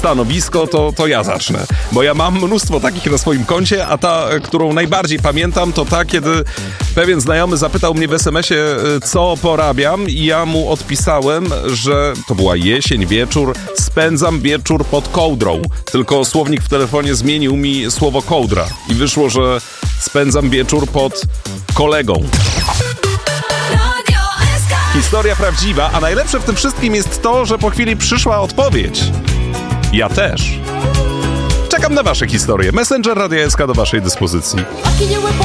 stanowisko, to ja zacznę. Bo ja mam mnóstwo takich na swoim koncie, a ta, którą najbardziej pamiętam, to ta, kiedy pewien znajomy zapytał mnie w SMS-ie, co porabiam, i ja mu odpisałem, że to była jesień, wieczór, spędzam wieczór pod kołdrą. Tylko słownik w telefonie zmienił mi słowo kołdra i wyszło, że spędzam wieczór pod kolegą. Historia prawdziwa, a najlepsze w tym wszystkim jest to, że po chwili przyszła odpowiedź. Ja też. Czekam na wasze historie. Messenger Radia SK do waszej dyspozycji.